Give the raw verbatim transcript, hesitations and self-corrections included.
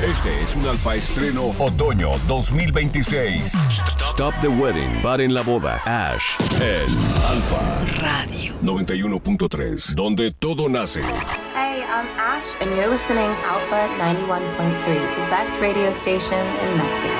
Este es un Alfa Estreno Otoño dos mil veintiséis. Stop the Wedding. Paren la boda. Ash. En Alfa Radio noventa y uno punto tres, donde todo nace. Hey, I'm Ash, and you're listening to Alpha ninety-one point three, the best radio station in Mexico.